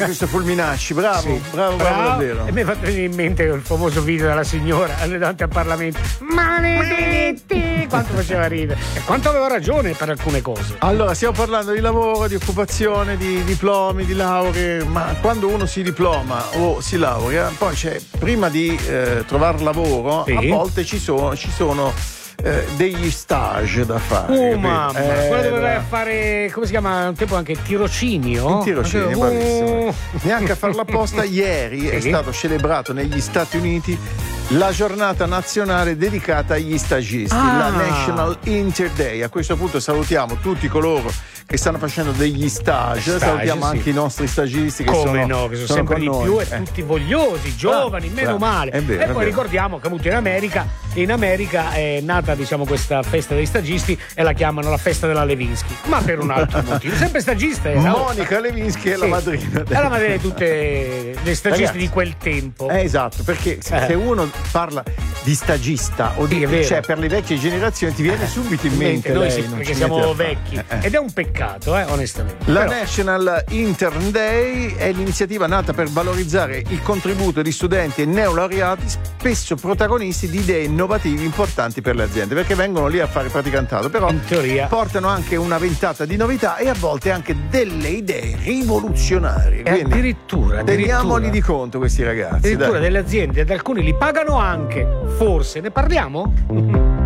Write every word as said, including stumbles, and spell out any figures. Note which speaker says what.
Speaker 1: Questo Fulminacci, bravo, sì. bravo, bravo, bravo davvero.
Speaker 2: E mi è fatto venire in mente il famoso video della signora davanti al Parlamento. Maledetti! Quanto faceva ridere. E quanto aveva ragione per alcune cose.
Speaker 1: Allora, stiamo parlando di lavoro, di occupazione, di diplomi, di lauree, ma quando uno si diploma o si laurea, poi c'è, prima di eh, trovare lavoro, sì. a volte ci sono, ci sono Eh, degli stage da fare.
Speaker 2: Oh mamma, eh, quello dove vai a fare, come si chiama un tempo anche tirocinio?
Speaker 1: Il tirocinio, bravissimo. Uh. Neanche a farla apposta, ieri sì. è stato celebrato negli Stati Uniti la giornata nazionale dedicata agli stagisti, ah. la National Inter Day. A questo punto salutiamo tutti coloro che stanno facendo degli stage, stage salutiamo sì. anche i nostri stagisti che
Speaker 2: come
Speaker 1: sono,
Speaker 2: no, che sono,
Speaker 1: sono
Speaker 2: sempre di
Speaker 1: noi.
Speaker 2: più e
Speaker 1: eh.
Speaker 2: tutti vogliosi, giovani, ah, meno bravo. male.
Speaker 1: Vero,
Speaker 2: e poi ricordiamo che appunto in America, in America è nata diciamo questa festa dei stagisti e la chiamano la festa della Levinsky, ma per un altro motivo. Sempre stagista era.
Speaker 1: Monica Levinsky è sì. la madrina.
Speaker 2: È la madrina di tutte le stagisti Ragazzi, di quel tempo.
Speaker 1: Eh, esatto, perché se, eh. se uno parla di stagista o di sì, cioè per le vecchie generazioni ti viene subito in mente
Speaker 2: noi
Speaker 1: lei,
Speaker 2: sì, perché siamo vecchi eh, eh. ed è un peccato, eh, onestamente.
Speaker 1: La
Speaker 2: Però.
Speaker 1: National Intern Day è l'iniziativa nata per valorizzare il contributo di studenti e neolaureati, spesso protagonisti di idee innovative importanti per le aziende, perché vengono lì a fare praticantato, però
Speaker 2: in teoria
Speaker 1: portano anche una ventata di novità e a volte anche delle idee rivoluzionarie.
Speaker 2: E
Speaker 1: Quindi
Speaker 2: addirittura,
Speaker 1: teniamoli di conto questi ragazzi.
Speaker 2: Addirittura
Speaker 1: dai.
Speaker 2: delle aziende, ad alcuni li pagano anche, forse. Ne parliamo?